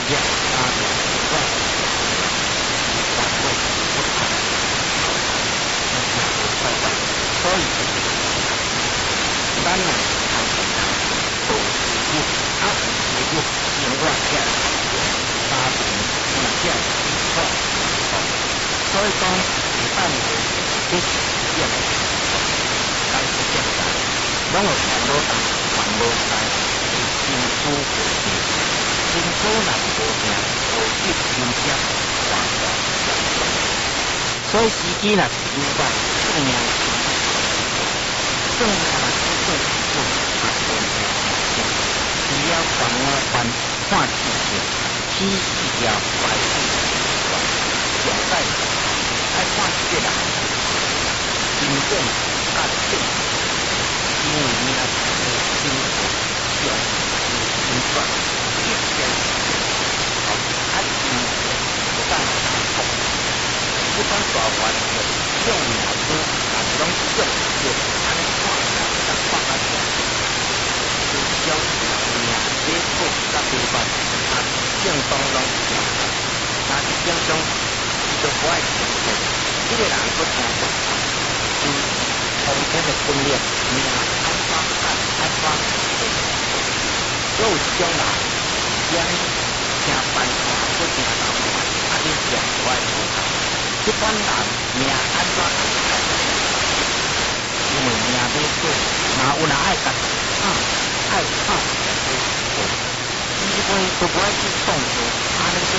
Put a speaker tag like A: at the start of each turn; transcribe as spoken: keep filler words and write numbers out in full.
A: 也啊我反对不谈，快快，所以咱呢谈都是啊，也就另外些家庭有些情况，所以讲一旦你实践，但是现在拢有网络上网络上新书国际，新书若是无听，无去新鲜，完全相同。所以时机若是应该正面，正面若是正正啊正面正，只要关我关看事情，起一条白事情，上在爱看这个人真正啊正，因为你若是辛苦上辛酸，一天好啊真不但难过。一般大环境，种名子，但是拢种就安尼看下，甲放啊起，就种名子好甲对方，啊正当拢是正常，但是正常伊就不爱听话，这个人不听话，就后天的训练，名安怎按安怎会，所有这种人，讲听办法不听人话，啊你上不爱听话。一般人命安怎安排？因为命要做，若有人爱甲啊爱啊，机会都不爱去创造，安尼做